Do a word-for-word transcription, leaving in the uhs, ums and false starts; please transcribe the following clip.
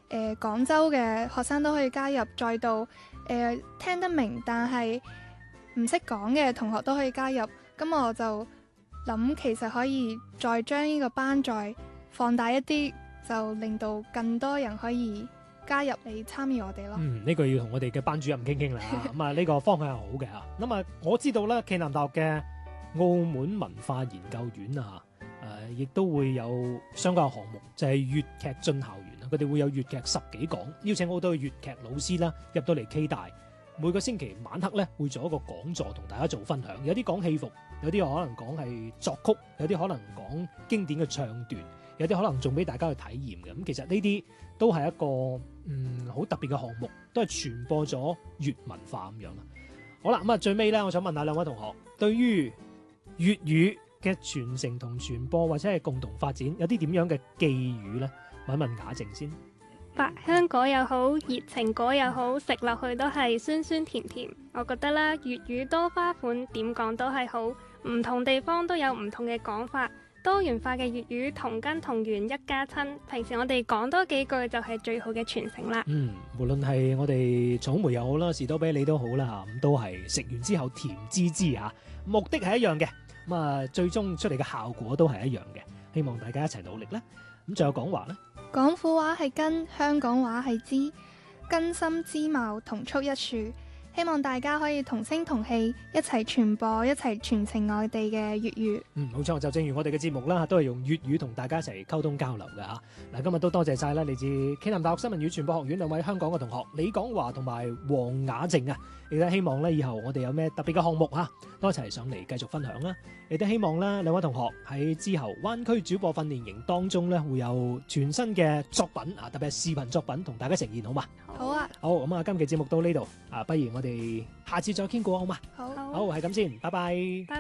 誒廣州嘅學生都可以加入，再到誒、呃、聽得明但係唔識講嘅同學都可以加入。咁我就諗其實可以再將呢個班再放大一啲，就令到更多人可以加入嚟參與我哋咯。 嗯，呢、這個要同我哋嘅班主任傾傾啦。咁啊，呢個方向係好嘅嚇。咁啊，我知道咧，暨南大學嘅澳門文化研究院啊，誒、呃，亦都會有相關嘅項目，就係、是、粵劇進校園啊。佢哋會有粵劇十幾講，邀請好多嘅粵劇老師啦入到嚟暨大。每個星期晚黑咧會做一個講座，同大家做分享。有啲講戲服，有啲可能講係作曲，有啲可能講經典嘅唱段，有啲可能仲俾大家去體驗嘅。咁其實呢啲都係一個嗯好特別嘅項目，都係傳播咗粵文化咁樣啦。好啦，咁啊最尾咧，我想問下兩位同學，對於粵語嘅傳承同傳播或者係共同發展，有啲點樣嘅寄語咧？問一問雅靜先。 百香果又好，熱情果又好，食落去都係酸酸甜甜。我覺得啦，粵語多花款，點講都係好。唔同地方都有唔同嘅講法，多元化嘅粵語同根同源一家親。平時我哋講多幾句就係最好嘅傳承啦。 嗯，無論係我哋草莓又好啦，士多啤梨都好啦，咁都係食完之後甜滋滋嚇，目的係一樣嘅。咁啊，最終出嚟嘅效果都係一樣嘅。希望大家一齊努力啦。咁仲有講話呢？ 廣府話係根，香港話係枝，根深枝茂，同出一處。希望大家可以同聲同氣，一齊傳播，一齊傳承我哋嘅粵語。 嗯，冇錯，就正如我哋嘅節目啦，都係用粵語同大家一齊溝通交流嘅嚇。嗱，今日都多謝晒啦，嚟自暨南大學新聞與傳播學院兩位香港嘅同學李廣華同埋黃雅靜啊。亦都希望咧，以後我哋有咩特別嘅項目嚇，都一齊上嚟繼續分享啦。亦都希望咧，兩位同學喺之後灣區主播訓練營當中咧，會有全新嘅作品啊，特別係視頻作品同大家呈現，好嘛？ 好啊， 好，咁啊，今期節目到呢度啊，不如我哋下次再傾過好嘛？ 好， 好，係咁先，拜拜。